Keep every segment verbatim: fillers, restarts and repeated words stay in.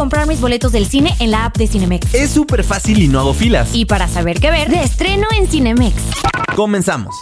comprar mis boletos del cine en la app de Cinemex. Es súper fácil y no hago filas. Y para saber qué ver, de estreno en Cinemex. Comenzamos.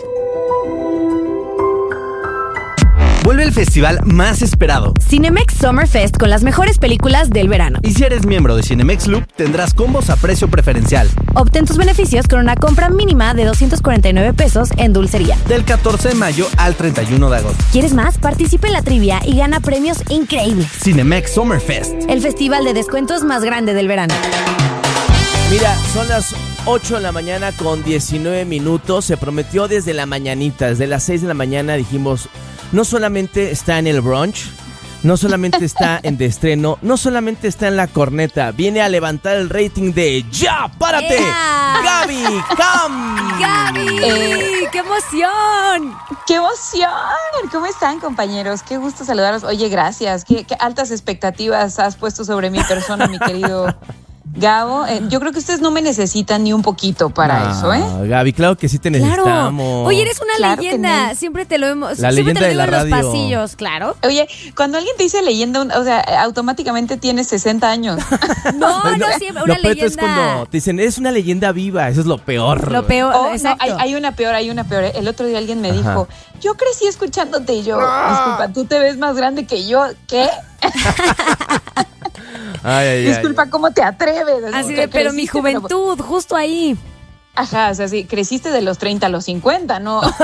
Vuelve el festival más esperado, Cinemex Summer Fest, con las mejores películas del verano. y si eres miembro de Cinemex Loop, tendrás combos a precio preferencial. Obtén tus beneficios con una compra mínima de doscientos cuarenta y nueve pesos en dulcería. Del catorce de mayo al treinta y uno de agosto. ¿Quieres más? Participa en la trivia y gana premios increíbles. Cinemex Summer Fest. El festival de descuentos más grande del verano. Mira, son las ocho de la mañana con diecinueve minutos. Se prometió desde la mañanita, desde las seis de la mañana dijimos, no solamente está en el brunch, no solamente está en de estreno, no solamente está en la corneta, viene a levantar el rating de ¡Ya, párate! ¡Ea! ¡Gaby, Cam! ¡Gaby! Eh, ¡Qué emoción! ¡Qué emoción! ¿Cómo están, compañeros? Qué gusto saludarlos. Oye, gracias. Qué, qué altas expectativas has puesto sobre mi persona, mi querido Gabo. Eh, yo creo que ustedes no me necesitan ni un poquito para No, eso, ¿eh? Gaby, claro que sí te Claro. necesitamos. Oye, eres una Claro que leyenda. no. Siempre te lo hemos. La siempre leyenda te lo de digo la en los radio. pasillos, claro. Oye, cuando alguien te dice leyenda, un- o sea, automáticamente tienes sesenta años. No, no, siempre. Una Lo peor es leyenda. cuando te dicen, eres una leyenda viva, eso es lo peor. Lo peor, Oh, no, exacto. hay, hay una peor, hay una peor. El otro día alguien me Ajá. dijo, yo crecí escuchándote y yo, disculpa, tú te ves más grande que yo. ¿Qué? Ay, ay, ay. Disculpa, ¿cómo te atreves? Así Que de, pero mi creciste, pero- juventud, justo ahí. Ajá, o sea, sí, creciste de los treinta a los cincuenta, ¿no? no,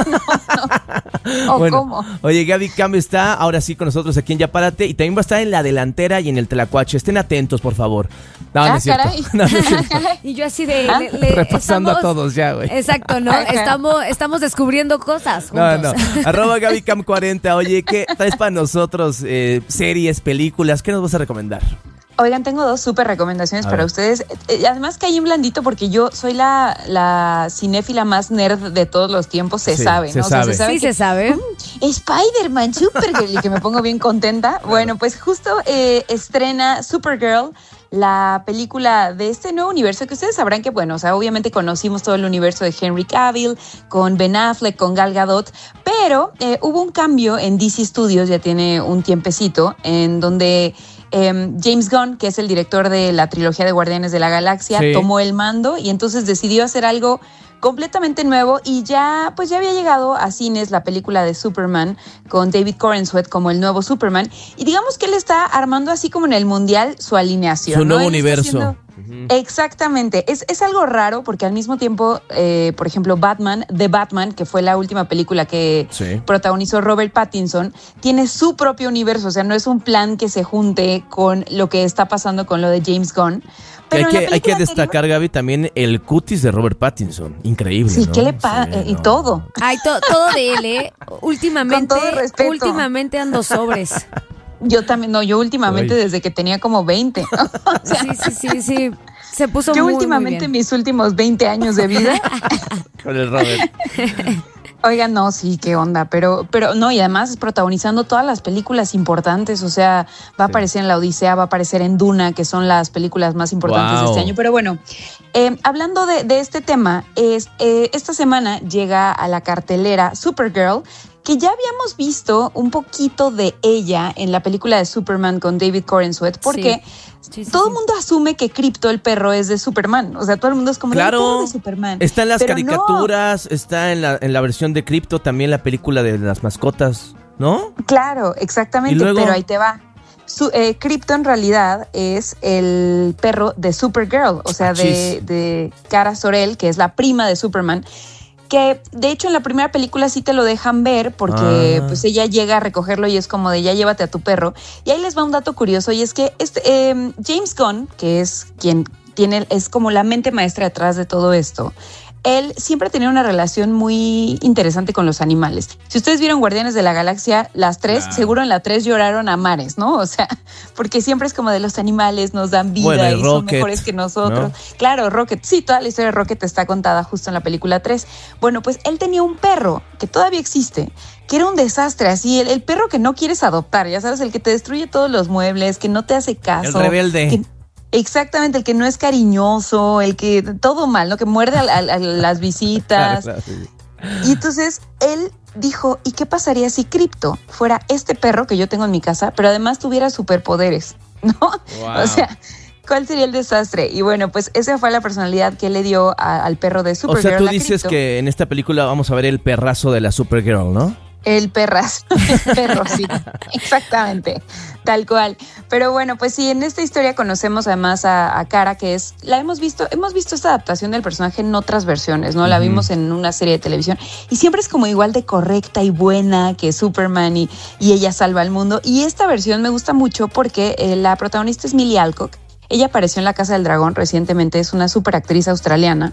no. ¿O Bueno, cómo? Oye, Gaby Cam está ahora sí con nosotros aquí en Ya Párate y también va a estar en la delantera y en el Tlacuache. Estén atentos, por favor. No, no Ah, es cierto. caray. No, no es cierto. Y yo así de. Ah, le- le- Repasando a estamos- todos ya, güey. Exacto, ¿no? Ajá. Estamos, estamos descubriendo cosas No, juntos. no. Arroba Gaby Cam cuarenta. Oye, ¿qué traes para nosotros? Eh, series, películas, ¿qué nos vas a recomendar? Oigan, tengo dos súper recomendaciones A para ver. ustedes. Eh, Además caí en blandito porque yo soy la, la cinéfila más nerd de todos los tiempos, se Sí, sabe, se ¿no? O sea, sabe. Sí, que- se sabe. Spider-Man, Supergirl, y que me pongo bien contenta. Bueno, pues justo eh, estrena Supergirl, la película de este nuevo universo que ustedes sabrán que, bueno, o sea, obviamente conocimos todo el universo de Henry Cavill, con Ben Affleck, con Gal Gadot, pero eh, hubo un cambio en D C Studios, ya tiene un tiempecito, en donde eh, James Gunn, que es el director de la trilogía de Guardianes de la Galaxia, Sí. tomó el mando y entonces decidió hacer algo completamente nuevo y ya pues ya había llegado a cines la película de Superman con David Corenswet como el nuevo Superman y digamos que él está armando así como en el mundial su alineación, Su ¿no? nuevo Él está universo. haciendo- Exactamente, es, es algo raro porque al mismo tiempo, eh, por ejemplo, Batman, The Batman, que fue la última película que Sí. protagonizó Robert Pattinson, tiene su propio universo, o sea, no es un plan que se junte con lo que está pasando con lo de James Gunn. Que hay, en la que, hay que película anterior- destacar, Gaby, también el cutis de Robert Pattinson. Increíble, Sí, ¿no? ¿qué le pasa? Sí, Y no. todo. Ay, to- todo de él, ¿eh? Últimamente, Con todo respeto. últimamente ando sobres. Yo también, no, yo últimamente Ay. desde que tenía como veinte. O sea, Sí, sí, sí, sí. Se puso yo muy, muy últimamente bien. mis últimos veinte años de vida. Con el Robert. Oigan, no, sí, qué onda, pero, pero no, y además protagonizando todas las películas importantes, o sea, va a Sí. aparecer en La Odisea, va a aparecer en Duna, que son las películas más importantes Wow. de este año. Pero bueno, eh, hablando de, de este tema, es, eh, esta semana llega a la cartelera Supergirl, que ya habíamos visto un poquito de ella en la película de Superman con David Corenswet, porque Sí, sí, todo el sí. mundo asume que Krypto, el perro, es de Superman. O sea, todo el mundo es como Claro. el perro de Superman. Está en las Pero caricaturas, está en la, en la versión de Crypto, también la película de las mascotas, ¿no? No, claro, exactamente, ¿Y luego? pero ahí te va. Su, eh, Krypto en realidad es el perro de Supergirl, o sea, de, Achis. de Kara Zor-El, que es la prima de Superman. Que de hecho en la primera película sí te lo dejan ver porque Ah. pues ella llega a recogerlo y es como de ya llévate a tu perro. Y ahí les va un dato curioso y es que este, eh, James Gunn, que es quien tiene, es como la mente maestra detrás de todo esto, él siempre tenía una relación muy interesante con los animales. Si ustedes vieron Guardianes de la Galaxia, las tres, Claro. seguro en la tres lloraron a mares, ¿no? O sea, porque siempre es como de los animales nos dan vida Bueno, y y son Rocket, mejores que nosotros. ¿no? Claro, Rocket, sí, toda la historia de Rocket está contada justo en la película tres. Bueno, pues él tenía un perro que todavía existe, que era un desastre, así, el, el perro que no quieres adoptar, ya sabes, el que te destruye todos los muebles, que no te hace caso. El rebelde. que- Exactamente, el que no es cariñoso, el que todo mal, ¿no? Que muerde a, a- a las visitas. Claro, claro, sí. Y entonces él dijo, ¿y qué pasaría si Krypto fuera este perro que yo tengo en mi casa, pero además tuviera superpoderes? ¿no? Wow. O sea, ¿cuál sería el desastre? Y bueno, pues esa fue la personalidad que le dio a, al perro de Supergirl. O sea, tú la dices Krypto. que en esta película vamos a ver el perrazo de la Supergirl, ¿no? El perrazo, el perro, sí, exactamente, tal cual. Pero bueno, pues sí, en esta historia conocemos además a, a Kara, que es, la hemos visto, hemos visto esta adaptación del personaje en otras versiones, ¿no? La Uh-huh. vimos en una serie de televisión y siempre es como igual de correcta y buena que Superman y, y ella salva al mundo. Y esta versión me gusta mucho porque eh, la protagonista es Millie Alcock. Ella apareció en La Casa del Dragón recientemente, es una superactriz australiana.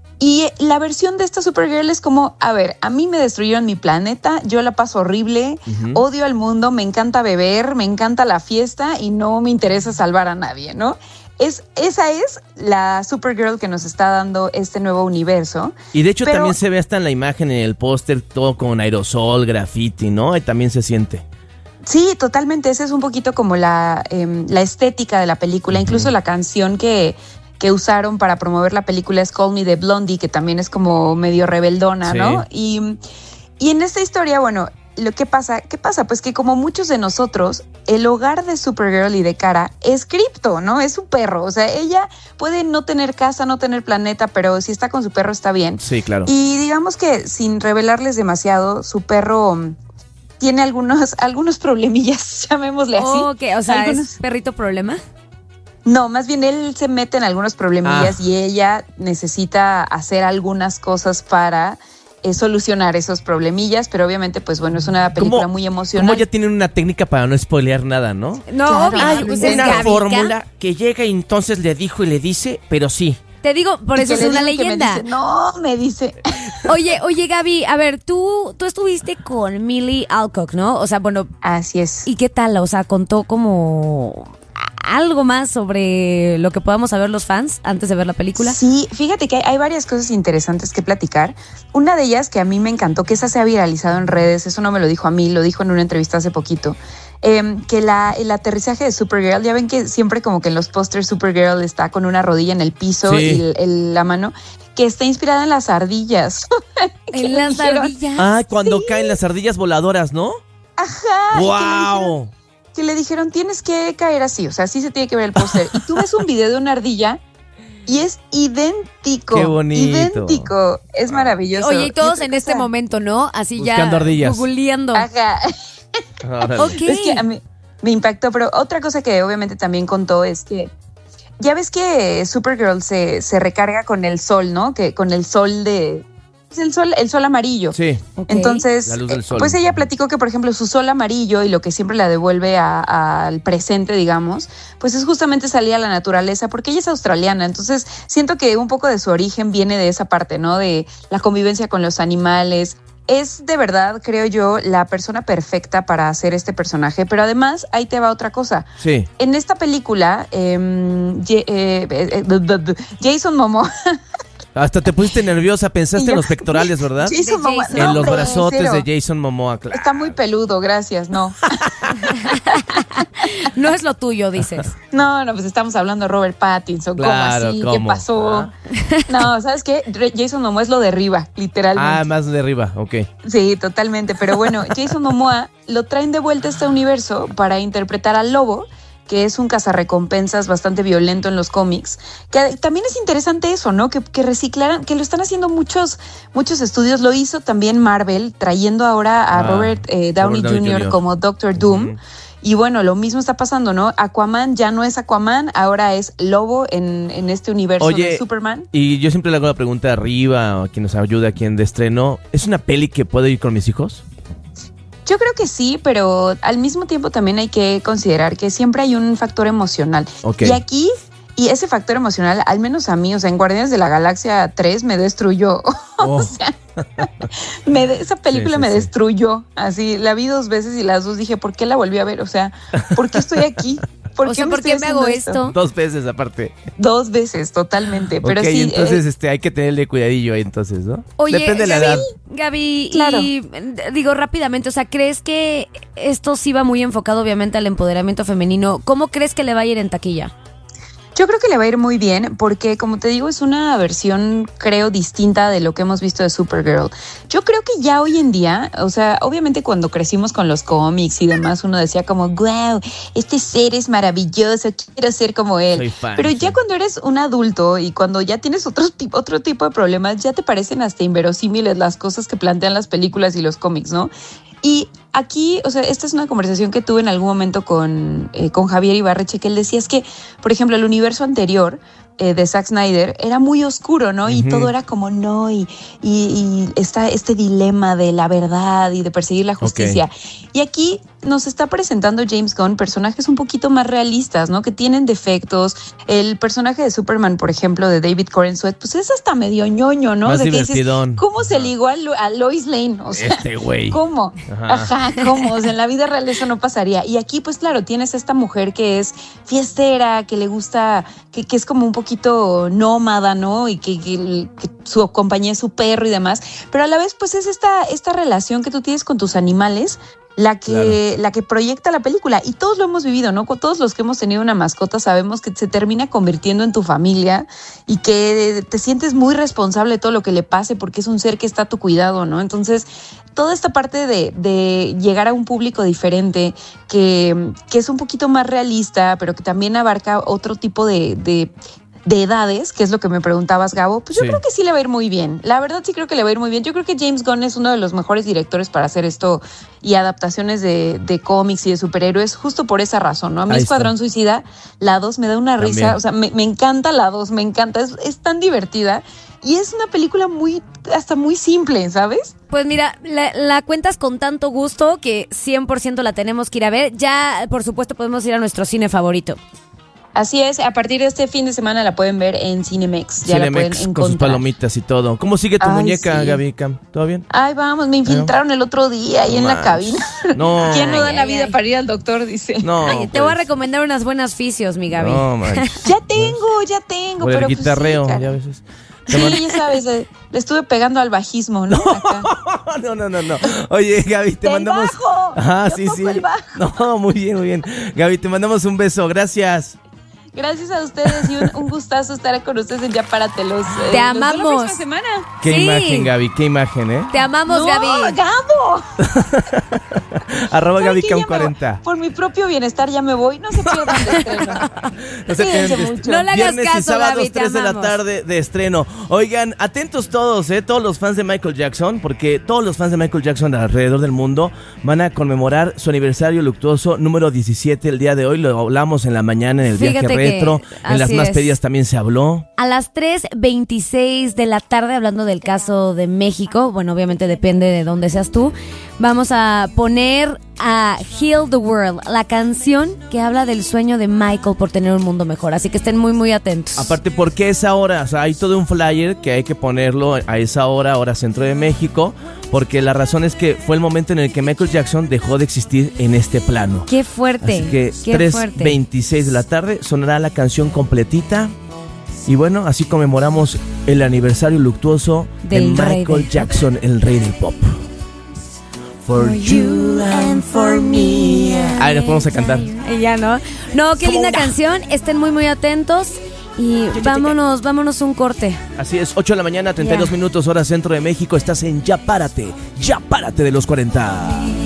Y la versión de esta Supergirl es como, a ver, a mí me destruyeron mi planeta, yo la paso horrible, Uh-huh. odio al mundo, me encanta beber, me encanta la fiesta y no me interesa salvar a nadie, ¿no? Es, esa es la Supergirl que nos está dando este nuevo universo. Y de hecho Pero- también se ve hasta en la imagen, en el póster, todo con aerosol, graffiti, ¿no? Y también se siente. Sí, totalmente, esa es un poquito como la, eh, la estética de la película, incluso la canción que... que usaron para promover la película es Call Me de Blondie, que también es como medio rebeldona, Sí. ¿no? Y, y en esta historia, bueno, lo que pasa, ¿qué pasa? Pues que como muchos de nosotros, el hogar de Supergirl y de Kara es Krypto, ¿no? Es su perro, o sea, ella puede no tener casa, no tener planeta, pero si está con su perro está bien. Sí, claro. Y digamos que sin revelarles demasiado, su perro mm, tiene algunos, algunos problemillas, llamémosle así. Oh, ok, o sea, Algunos- ¿es perrito problema? No, más bien él se mete en algunos problemillas Ah. y ella necesita hacer algunas cosas para eh, solucionar esos problemillas, pero obviamente, pues bueno, es una película ¿Cómo- muy emocional. Como ya tienen una técnica para no spoilear nada, ¿no? No, Claro. obvio, Ay, pues una es Gavica. fórmula que llega y entonces le dijo y le dice, pero sí. Te digo, por Y eso que es le una digo que me leyenda. dice, no, me dice. Oye, oye, Gaby, a ver, tú, tú estuviste con Millie Alcock, ¿no? O sea, bueno, Así es. ¿y qué tal? O sea, contó como algo más sobre lo que podamos saber los fans antes de ver la película. Sí, fíjate que hay, hay varias cosas interesantes que platicar. Una de ellas que a mí me encantó, que esa se ha viralizado en redes, eso no me lo dijo a mí, lo dijo en una entrevista hace poquito, eh, que la, el aterrizaje de Supergirl, ya ven que siempre como que en los pósters Supergirl está con una rodilla en el piso Sí. y el- el- la mano, que está inspirada en las ardillas. Que En le las dijeron- ardillas. Ah, cuando caen las ardillas voladoras, ¿no? Ajá. y que le dijeron- ¡Wow! que le dijeron, tienes que caer así, o sea, así se tiene que ver el póster. Y tú ves un video de una ardilla y es idéntico. Qué bonito. Idéntico. Es maravilloso. Oye, y todos otra en este cosa- momento, ¿no? Así Buscando ya ardillas. googleando. Ajá. Órale. Ok. Es que a mí me impactó, pero otra cosa que obviamente también contó es que ya ves que Supergirl se, se recarga con el sol, ¿no? Que con el sol de... Es el sol, el sol amarillo. Sí. Ok. Entonces, La luz del eh, sol. pues ella platicó que, por ejemplo, su sol amarillo y lo que siempre la devuelve a- al presente, digamos, pues es justamente salir a la naturaleza, porque ella es australiana. Entonces, siento que un poco de su origen viene de esa parte, ¿no? De la convivencia con los animales. Es de verdad, creo yo, la persona perfecta para hacer este personaje. Pero además, ahí te va otra cosa. Sí. En esta película, em, Ye- eh, eh, eh, b- b- b- Jason Momoa. Hasta te pusiste nerviosa, pensaste Y yo- en los pectorales, ¿verdad? Jason De Momoa. Jason. No, En los hombre, brazotes cero. de Jason Momoa, claro. Está muy peludo, gracias, no. No es lo tuyo, dices. No, no, pues estamos hablando de Robert Pattinson, Claro, ¿cómo así? ¿cómo? ¿Qué pasó? Ah. No, ¿sabes qué? Re- Jason Momoa es lo de arriba, literalmente. Ah, más de arriba, ok. Sí, totalmente. Pero bueno, Jason Momoa lo traen de vuelta a este universo para interpretar al Lobo, que es un cazarrecompensas bastante violento en los cómics. Que también es interesante eso, ¿no? Que, que reciclaran, que lo están haciendo muchos, muchos estudios. Lo hizo también Marvel, trayendo ahora a Ah, Robert eh, Downey Robert Downey junior junior como Doctor Doom. Ujú. Y bueno, lo mismo está pasando, ¿no? Aquaman ya no es Aquaman, ahora es Lobo en, en este universo Oye, de Superman. Y yo siempre le hago la pregunta arriba, o a quien nos ayude, a quien de estreno. ¿Es una peli que puedo ir con mis hijos? Yo creo que sí, pero al mismo tiempo también hay que considerar que siempre hay un factor emocional. Ok. Y aquí, y ese factor emocional, al menos a mí, o sea, en Guardianes de la Galaxia tres me destruyó. Oh. O sea, me de- esa película Sí, sí, me sí. destruyó. Así, la vi dos veces y las dos dije, ¿por qué la volví a ver? O sea, ¿por qué estoy aquí? ¿Por O qué sea, me ¿por qué estoy me hago haciendo esto? Dos veces aparte. Dos veces, totalmente. Pero ok, sí, entonces eh, este, hay que tenerle cuidadillo ahí entonces, ¿no? Oye, Depende de la Gaby, edad. Gaby, Claro. y eh, digo rápidamente, o sea, ¿crees que esto sí va muy enfocado obviamente al empoderamiento femenino? ¿Cómo crees que le va a ir en taquilla? Yo creo que le va a ir muy bien porque, como te digo, es una versión, creo, distinta de lo que hemos visto de Supergirl. Yo creo que ya hoy en día, o sea, obviamente cuando crecimos con los cómics y demás, uno decía como, wow, este ser es maravilloso, quiero ser como él. Soy fan, Pero sí. ya cuando eres un adulto y cuando ya tienes otro tipo, otro tipo de problemas, ya te parecen hasta inverosímiles las cosas que plantean las películas y los cómics, ¿no? Y aquí, o sea, esta es una conversación que tuve en algún momento con, eh, con Javier Ibarreche, que él decía es que, por ejemplo, el universo anterior eh, de Zack Snyder era muy oscuro, ¿no? Y Ujú. todo era como no, y, y, y está este dilema de la verdad y de perseguir la justicia. Ok. Y aquí nos está presentando James Gunn personajes un poquito más realistas, ¿no? Que tienen defectos. El personaje de Superman, por ejemplo, de David Corenswet, pues es hasta medio ñoño, ¿no? Más O sea, que dices, divertidón. ¿cómo se ligó a, Lo- a Lois Lane? O sea, Este güey. ¿cómo? Ajá. Ajá, ¿cómo? O sea, en la vida real eso no pasaría. Y aquí, pues claro, tienes esta mujer que es fiestera, que le gusta, que, que es como un poquito nómada, ¿no? Y que, que- que su compañía es su perro y demás. Pero a la vez, pues es esta, esta relación que tú tienes con tus animales la que, Claro. la que proyecta la película. Y todos lo hemos vivido, ¿no? Con todos los que hemos tenido una mascota sabemos que se termina convirtiendo en tu familia y que te sientes muy responsable de todo lo que le pase porque es un ser que está a tu cuidado, ¿no? Entonces, toda esta parte de, de llegar a un público diferente, que, que es un poquito más realista, pero que también abarca otro tipo de... de de edades, que es lo que me preguntabas, Gabo, pues yo Sí. creo que sí le va a ir muy bien. La verdad sí creo que le va a ir muy bien. Yo creo que James Gunn es uno de los mejores directores para hacer esto y adaptaciones de, de cómics y de superhéroes, justo por esa razón, ¿no? A mí Ahí Escuadrón está. Suicida, la dos me da una También. risa, o sea, me, me encanta la dos, me encanta, es, es tan divertida y es una película muy, hasta muy simple, ¿sabes? Pues mira, la, la cuentas con tanto gusto que cien por ciento la tenemos que ir a ver. Ya, por supuesto, podemos ir a nuestro cine favorito. Así es, a partir de este fin de semana la pueden ver en Cinemex, ya la pueden Cinemex encontrar. con sus palomitas y todo. ¿Cómo sigue tu Ay, muñeca, sí. Gaby Cam? ¿Todo bien? Ay, vamos, me infiltraron el otro día ahí No en la manches. cabina. No. ¿Quién no da Ay, la ay, vida ay. para ir al doctor? Dice. No, Ay, te voy a pues. recomendar unas buenas fisios, mi Gaby. No, manches. Ya tengo, ya tengo. Por el pero pues sí, guitarreo, cara. ya a veces. Sí, ya sabes, le, le estuve pegando al bajismo, ¿no? Acá. No, no, no, no. Oye, Gaby, te ¡Del mandamos. bajo! Ajá, Yo sí, toco sí. el bajo. No, muy bien, muy bien. Gaby, te mandamos un beso. Gracias. Gracias a ustedes y un, un gustazo estar con ustedes en Ya Párate. Los, eh, Te los veo amamos. la próxima semana. Qué Sí. imagen, Gaby, qué imagen, ¿eh? Te amamos, no, Gaby. Gabo. Arroba ¿Saben Gaby qué? Cam Ya me voy. cuarenta. Por mi propio bienestar ya me voy. No se pierdan de estreno. No se Cuídense pierdan. mucho. No le hagas Viernes y caso, sábados, Gaby, te tres de la amamos. tarde de estreno. Oigan, atentos todos, ¿eh? Todos los fans de Michael Jackson, porque todos los fans de Michael Jackson alrededor del mundo van a conmemorar su aniversario luctuoso número diecisiete el día de hoy. Lo hablamos en la mañana en el Fíjate viaje que retro. En las así más es. pedidas también se habló. A las tres veintiséis de la tarde, hablando del caso de México, bueno, obviamente depende de dónde seas tú, vamos a poner a Heal the World, la canción que habla del sueño de Michael por tener un mundo mejor. Así que estén muy, muy atentos. Aparte, ¿por qué esa hora? O sea, hay todo un flyer que hay que ponerlo a esa hora, hora centro de México, porque la razón es que fue el momento en el que Michael Jackson dejó de existir en este plano. Qué fuerte. Así que qué tres fuerte. veintiséis de la tarde sonará la canción completita. Y bueno, así conmemoramos el aniversario luctuoso Del de rey Michael del Jackson, el rey del pop. For you and for me. Ahí nos podemos a cantar. Y ya, ¿no? No, qué Como linda una. canción. Estén muy, muy atentos. Y vámonos, vámonos un corte. Así es, ocho de la mañana, treinta y dos Ya. minutos, hora centro de México. Estás en Ya Párate, Ya Párate de los cuarenta.